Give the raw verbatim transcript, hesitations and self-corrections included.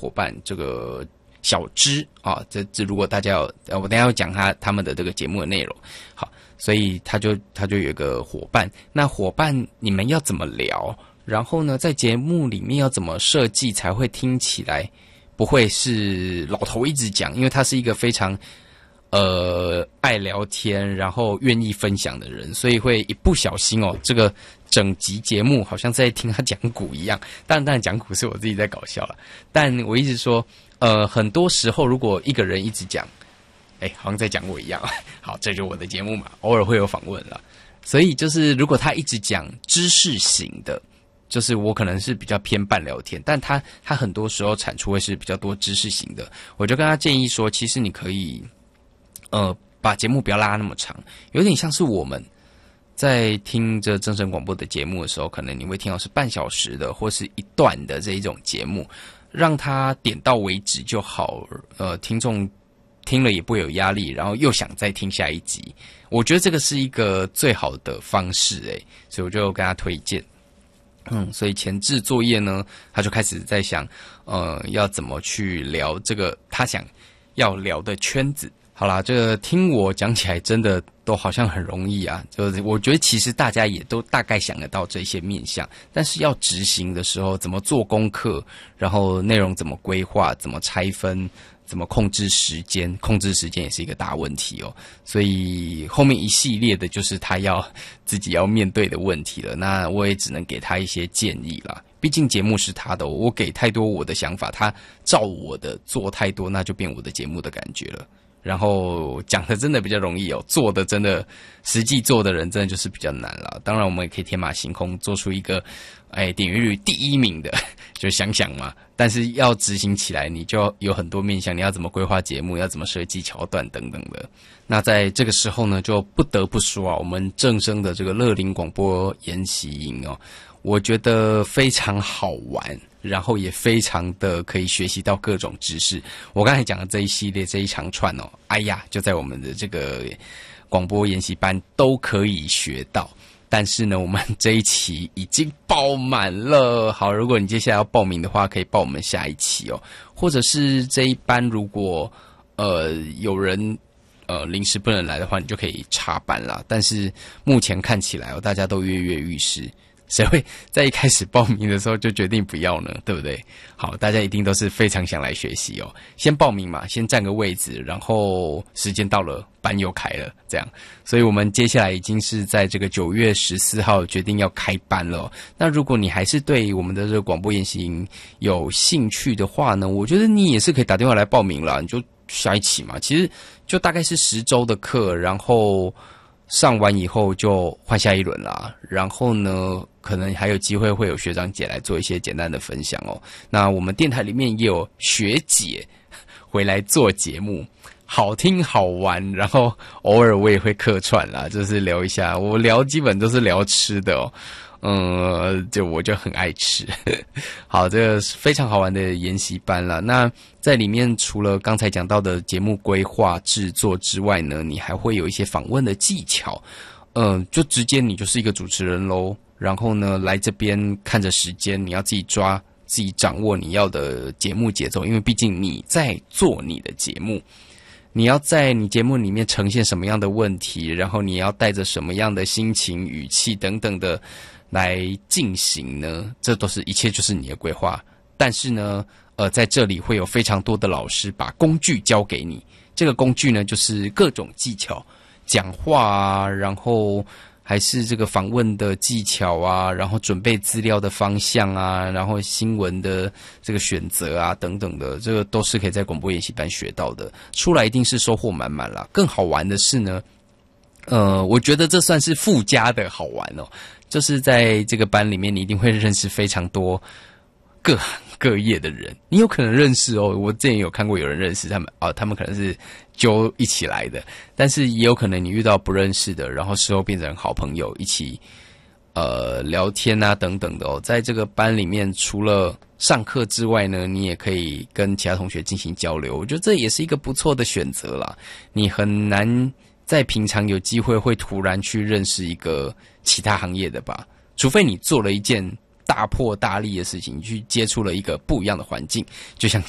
伙伴这个小芝啊，这这如果大家有，我等一下要讲他他们的这个节目的内容，好，所以他就他就有一个伙伴，那伙伴你们要怎么聊？然后呢，在节目里面要怎么设计才会听起来不会是老头一直讲，因为他是一个非常呃爱聊天，然后愿意分享的人，所以会一不小心哦，这个整集节目好像在听他讲股一样。当然，当然讲股是我自己在搞笑了，但我一直说。呃，很多时候如果一个人一直讲，哎，好像在讲我一样。好，这就是我的节目嘛，偶尔会有访问了。所以就是如果他一直讲知识型的，就是我可能是比较偏半聊天，但他他很多时候产出会是比较多知识型的，我就跟他建议说，其实你可以呃把节目不要拉那么长，有点像是我们在听着正声广播的节目的时候，可能你会听到是半小时的或是一段的这一种节目。让他点到为止就好，呃，听众听了也不会有压力，然后又想再听下一集。我觉得这个是一个最好的方式，诶，所以我就跟他推荐。嗯，所以前置作业呢，他就开始在想，呃，要怎么去聊这个他想要聊的圈子。好啦，这个听我讲起来真的都好像很容易啊，就是我觉得其实大家也都大概想得到这些面向，但是要执行的时候怎么做功课，然后内容怎么规划，怎么拆分，怎么控制时间，控制时间也是一个大问题哦。所以后面一系列的就是他要自己要面对的问题了，那我也只能给他一些建议啦。毕竟节目是他的，我给太多我的想法，他照我的做太多，那就变我的节目的感觉了。然后讲的真的比较容易哦，做的真的实际做的人真的就是比较难了。当然我们也可以天马行空做出一个哎点阅率第一名的，就想想嘛。但是要执行起来，你就有很多面向，你要怎么规划节目，要怎么设计桥段等等的。那在这个时候呢，就不得不说啊，我们正声的这个乐龄广播研习营哦，我觉得非常好玩。然后也非常的可以学习到各种知识。我刚才讲的这一系列这一长串哦，哎呀，就在我们的这个广播研习班都可以学到。但是呢，我们这一期已经爆满了。好，如果你接下来要报名的话，可以报我们下一期哦。或者是这一班如果呃有人呃临时不能来的话，你就可以插班啦。但是目前看起来哦，大家都跃跃欲试。谁会在一开始报名的时候就决定不要呢？对不对？好，大家一定都是非常想来学习哦。先报名嘛，先占个位置，然后时间到了，班又开了，这样。所以我们接下来已经是在这个九月十四号决定要开班了哦。那如果你还是对我们的这个广播研习营有兴趣的话呢，我觉得你也是可以打电话来报名啦。你就下一期嘛，其实就大概是十周的课，然后上完以后就换下一轮啦。然后呢，可能还有机会会有学长姐来做一些简单的分享哦。那我们电台里面也有学姐回来做节目，好听好玩，然后偶尔我也会客串啦，就是聊一下。我聊基本都是聊吃的哦。嗯，就我就很爱吃。好，这个非常好玩的研习班啦。那在里面除了刚才讲到的节目规划制作之外呢，你还会有一些访问的技巧。嗯，就直接你就是一个主持人咯。然后呢，来这边看着时间，你要自己抓，自己掌握你要的节目节奏，因为毕竟你在做你的节目。你要在你节目里面呈现什么样的问题，然后你要带着什么样的心情、语气等等的来进行呢？这都是一切就是你的规划。但是呢，呃，在这里会有非常多的老师把工具交给你。这个工具呢，就是各种技巧，讲话啊，然后还是这个访问的技巧啊，然后准备资料的方向啊，然后新闻的这个选择啊等等的，这个都是可以在广播研习班学到的。出来一定是收获满满啦。更好玩的是呢，呃，我觉得这算是附加的好玩哦。就是在这个班里面，你一定会认识非常多各行各业的人。你有可能认识哦，我之前有看过有人认识他们哦，他们可能是揪一起来的，但是也有可能你遇到不认识的，然后事后变成好朋友，一起呃聊天啊等等的哦。在这个班里面，除了上课之外呢，你也可以跟其他同学进行交流。我觉得这也是一个不错的选择啦。你很难在平常有机会会突然去认识一个其他行业的吧，除非你做了一件大破大立的事情，你去接触了一个不一样的环境，就像